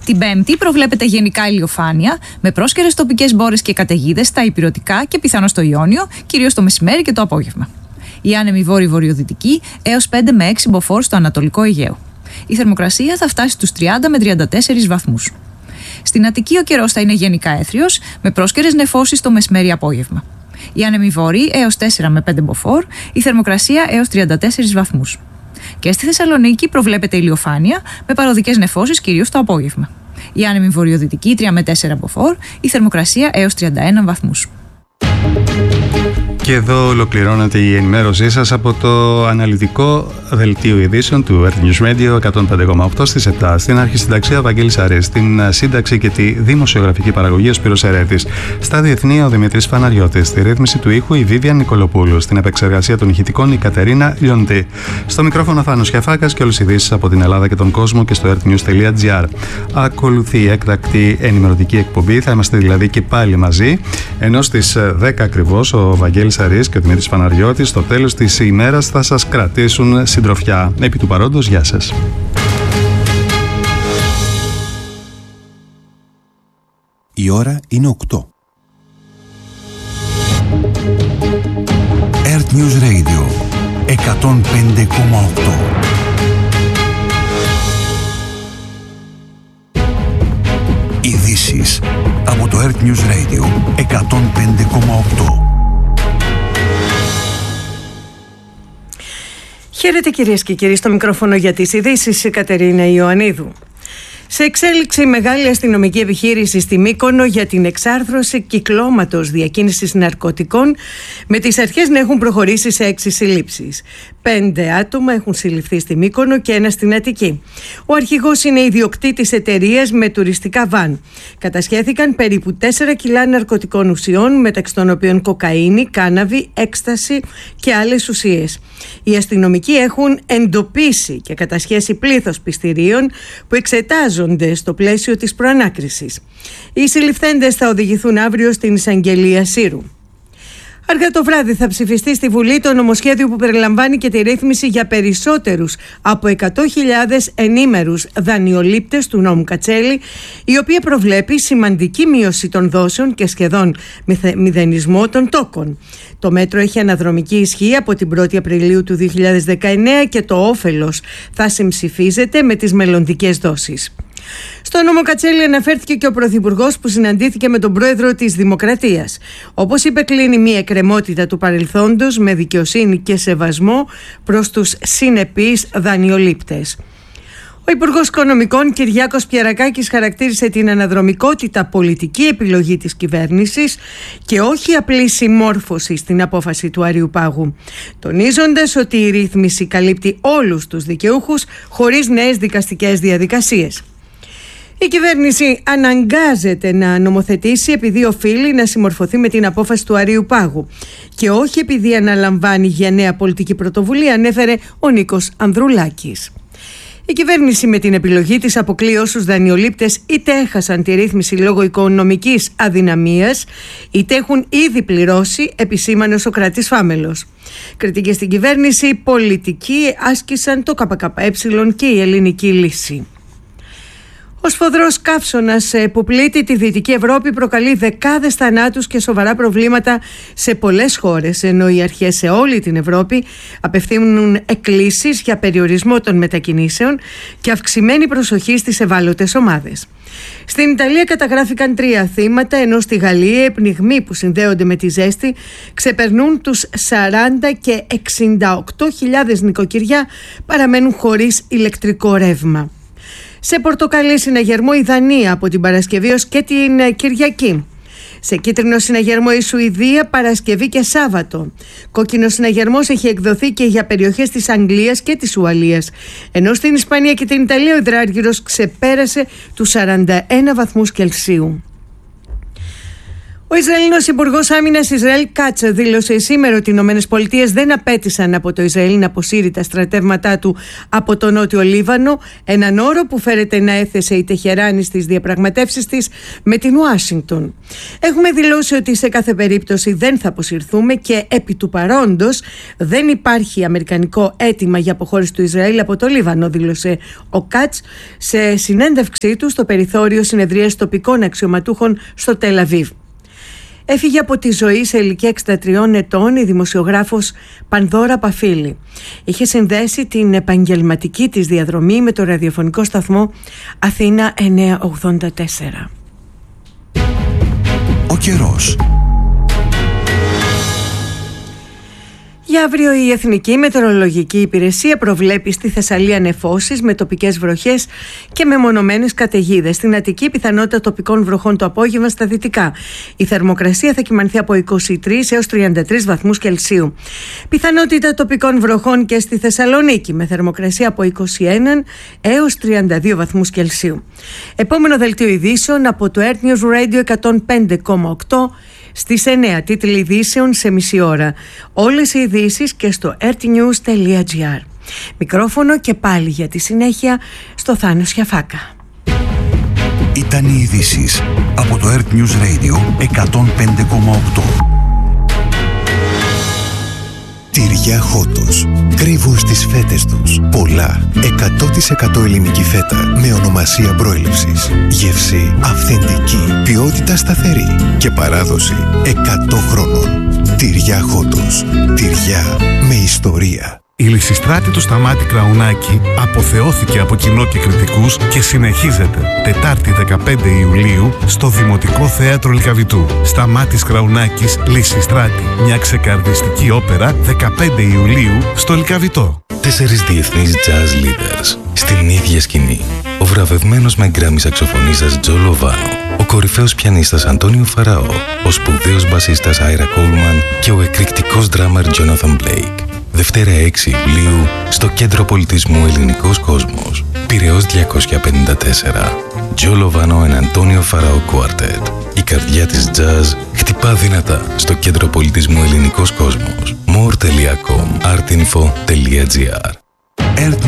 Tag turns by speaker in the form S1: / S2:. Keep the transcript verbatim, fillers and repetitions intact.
S1: Την Πέμπτη προβλέπεται γενικά ηλιοφάνεια, με πρόσκαιρες τοπικές μπόρες και καταιγίδες στα ηπειρωτικά και πιθανώς στο Ιόνιο, κυρίως το μεσημέρι και το απόγευμα. Η άνεμη βόρειο-βορειοδυτική έως πέντε με έξι μποφόρ στο Ανατολικό Αιγαίο. Η θερμοκρασία θα φτάσει στους τριάντα με τριάντα τέσσερις βαθμούς. Στην Αττική ο καιρός θα είναι γενικά έθριος, με πρόσκαιρες νεφώσεις το μεσημέρι-απόγευμα. Η άνεμη βόρειη έως τέσσερα με πέντε μποφόρ, η θερμοκρασία έως τριάντα τέσσερις βαθμούς. Και στη Θεσσαλονίκη προβλέπεται ηλιοφάνεια, με παροδικές νεφώσεις κυρίως το απόγευμα. Η άνεμη βορειοδυτική τρία με τέσσερα μποφόρ, η θερμοκρασία έως τριάντα ένα βαθμούς.
S2: Και εδώ ολοκληρώνεται η ενημέρωσή σας από το αναλυτικό δελτίο ειδήσεων του Earth News Radio εκατόν πέντε κόμμα οκτώ στις επτά. Στην αρχισυνταξία Βαγγέλης Αρής, στην σύνταξη και τη δημοσιογραφική παραγωγή ο Σπύρος Ερέτης. Στα διεθνή ο Δημήτρης Φαναριώτης. Στη ρύθμιση του ήχου η Βίβιαν Νικολοπούλου. Στην επεξεργασία των ηχητικών η Κατερίνα Λιοντή. Στο μικρόφωνο Θάνος Κιαφάκας και όλες οι ειδήσεις από την Ελλάδα και τον κόσμο και στο earthnews τελεία gr. Ακολουθεί η έκτακτη ενημερωτική εκπομπή. Θα είμαστε δηλαδή και πάλι μαζί. Ενώ στις δέκα ακριβώς ο Βαγγέλης Αρής και ο Δημήτρης Φαναριώτης στο τέλος της ημέρας θα σας κρατήσουν συντροφιά. Επί του παρόντος, γεια σας.
S3: Η ώρα είναι οκτώ. Earth News Radio εκατόν πέντε κόμμα οκτώ. Ειδήσεις από το Earth News Radio εκατόν πέντε κόμμα οκτώ.
S4: Χαίρετε κυρίες και κύριοι, στο μικρόφωνο για τις ειδήσεις η Κατερίνα Ιωαννίδου. Σε εξέλιξη μεγάλη αστυνομική επιχείρηση στη Μύκονο για την εξάρθρωση κυκλώματος διακίνησης ναρκωτικών, με τις αρχές να έχουν προχωρήσει σε έξι συλλήψεις. Πέντε άτομα έχουν συλληφθεί στη Μύκονο και ένα στην Αττική. Ο αρχηγός είναι ιδιοκτήτης εταιρείας με τουριστικά βαν. Κατασχέθηκαν περίπου τέσσερα κιλά ναρκωτικών ουσιών, μεταξύ των οποίων κοκαίνη, κάναβη, έκσταση και άλλες ουσίες. Οι αστυνομικοί έχουν εντοπίσει και κατασχέσει πλήθος πιστηρίων που εξετάζονται στο πλαίσιο της προανάκρισης. Οι συλληφθέντες θα οδηγηθούν αύριο στην εισαγγελία Σύρου. Αργά το βράδυ θα ψηφιστεί στη Βουλή το νομοσχέδιο που περιλαμβάνει και τη ρύθμιση για περισσότερους από εκατό χιλιάδες ενήμερους δανειολήπτες του νόμου Κατσέλη, η οποία προβλέπει σημαντική μείωση των δόσεων και σχεδόν μηδενισμό των τόκων. Το μέτρο έχει αναδρομική ισχύ από την πρώτη Απριλίου του δύο χιλιάδες δεκαεννέα και το όφελος θα συμψηφίζεται με τις μελλοντικές δόσεις. Στο νόμο Κατσέλη αναφέρθηκε και ο Πρωθυπουργός που συναντήθηκε με τον Πρόεδρο της Δημοκρατίας. Όπως είπε, κλείνει μια εκκρεμότητα του παρελθόντος με δικαιοσύνη και σεβασμό προς τους συνεπείς δανειολήπτες. Ο Υπουργός Οικονομικών Κυριάκος Πιερακάκης χαρακτήρισε την αναδρομικότητα πολιτική επιλογή της κυβέρνησης και όχι απλή συμμόρφωση στην απόφαση του Αριουπάγου, τονίζοντας ότι η ρύθμιση καλύπτει όλους τους δικαιούχους χωρίς νέες δικαστικές διαδικασίες. Η κυβέρνηση αναγκάζεται να νομοθετήσει επειδή οφείλει να συμμορφωθεί με την απόφαση του Αριουπάγου και όχι επειδή αναλαμβάνει για νέα πολιτική πρωτοβουλία, ανέφερε ο Νίκος Ανδρουλάκης. Η κυβέρνηση με την επιλογή της αποκλεί όσους δανειολήπτες είτε έχασαν τη ρύθμιση λόγω οικονομικής αδυναμίας, είτε έχουν ήδη πληρώσει, επισήμανε ο Σωκράτης Φάμελος. Κριτικές στην κυβέρνηση, πολιτικοί άσκησαν το ΚΚΕ και η ελληνική λύση. Ο σφοδρός καύσωνας που πλήττει τη Δυτική Ευρώπη προκαλεί δεκάδες θανάτους και σοβαρά προβλήματα σε πολλές χώρες, ενώ οι αρχές σε όλη την Ευρώπη απευθύνουν εκκλήσεις για περιορισμό των μετακινήσεων και αυξημένη προσοχή στις ευάλωτες ομάδες. Στην Ιταλία καταγράφηκαν τρία θύματα, ενώ στη Γαλλία οι πνιγμοί που συνδέονται με τη ζέστη ξεπερνούν τους σαράντα και εξήντα οκτώ χιλιάδες νοικοκυριά παραμένουν χωρίς ηλεκτρικό ρεύμα. Σε πορτοκαλί συναγερμό η Δανία από την Παρασκευή ως και την Κυριακή. Σε κίτρινο συναγερμό η Σουηδία Παρασκευή και Σάββατο. Κόκκινο συναγερμός έχει εκδοθεί και για περιοχές της Αγγλίας και της Ουαλίας. Ενώ στην Ισπανία και την Ιταλία ο υδράργυρος ξεπέρασε τους σαράντα ένα βαθμούς Κελσίου. Ο Ισραηλινός Υπουργός Άμυνας Ισραήλ Κάτς δήλωσε σήμερα ότι οι Ηνωμένες Πολιτείες δεν απέτησαν από το Ισραήλ να αποσύρει τα στρατεύματά του από το Νότιο Λίβανο, έναν όρο που φέρεται να έθεσε η Τεχεράνη στις διαπραγματεύσεις της με την Ουάσιγκτον. Έχουμε δηλώσει ότι σε κάθε περίπτωση δεν θα αποσυρθούμε και επί του παρόντος δεν υπάρχει αμερικανικό αίτημα για αποχώρηση του Ισραήλ από το Λίβανο, δήλωσε ο Κάτς σε συνέντευξή του στο περιθώριο συνεδρίας τοπικών αξιωματούχων στο Τελ Αβίβ. Έφυγε από τη ζωή σε ηλικία εξήντα τριών ετών η δημοσιογράφος Πανδώρα Παφίλη. Είχε συνδέσει την επαγγελματική της διαδρομή με το ραδιοφωνικό σταθμό Αθήνα εννιακόσια ογδόντα τέσσερα.
S3: Ο καιρός.
S4: Για αύριο η Εθνική Μετεωρολογική Υπηρεσία προβλέπει στη Θεσσαλία νεφώσεις με τοπικές βροχές και μεμονωμένες καταιγίδες. Στην Αττική πιθανότητα τοπικών βροχών το απόγευμα στα δυτικά. Η θερμοκρασία θα κυμανθεί από είκοσι τρεις έως τριάντα τρεις βαθμούς Κελσίου. Πιθανότητα τοπικών βροχών και στη Θεσσαλονίκη με θερμοκρασία από είκοσι ένα έως τριάντα δύο βαθμούς Κελσίου. Επόμενο δελτίο ειδήσεων από το Earth News Radio εκατόν πέντε κόμμα οκτώ. Στις εννέα τίτλοι ειδήσεων σε μισή ώρα. Όλες οι ειδήσεις και στο earthnews τελεία gr. Μικρόφωνο και πάλι για τη συνέχεια στο Θάνο Σιαφάκα.
S3: Ήταν οι ειδήσεις από το Earth News Radio εκατόν πέντε κόμμα οκτώ.
S5: Τυριά Χότος. Κρύβουν στις φέτες τους πολλά. εκατό τοις εκατό ελληνική φέτα με ονομασία προέλευσης. Γεύση αυθεντική. Ποιότητα σταθερή. Και παράδοση εκατό χρόνων. Τυριά Χότος. Τυριά με ιστορία.
S6: Η Λυσιστράτη του Σταμάτη Κραουνάκη αποθεώθηκε από κοινό και κριτικούς και συνεχίζεται Τετάρτη δεκαπέντε Ιουλίου στο Δημοτικό Θέατρο Λυκαβητού. Σταμάτης Κραουνάκης, Λυσιστράτη. Μια ξεκαρδιστική όπερα δεκαπέντε Ιουλίου στο Λυκαβητό.
S7: Τέσσερις διεθνείς jazz leaders στην ίδια σκηνή. Ο βραβευμένος με γκράμι σαξοφωνίστας Τζο Λοβάνο, ο κορυφαίος πιανίστας Αντώνιο Φαραώ, ο σπουδαίος μπασίστας Άιρα Κόλμαν και ο εκρηκτικός ντράμερ Τζόναθαν Μπλέικ. Δευτέρα έξι Ιουλίου στο Κέντρο Πολιτισμού Ελληνικός Κόσμος. Πειραιώς διακόσια πενήντα τέσσερα. Τζο Λοβάνο and Αντώνιο Φαραώ Quartet. Η καρδιά της jazz χτυπά δυνατά στο Κέντρο Πολιτισμού Ελληνικός Κόσμος. more τελεία com artinfo τελεία gr.
S3: Earth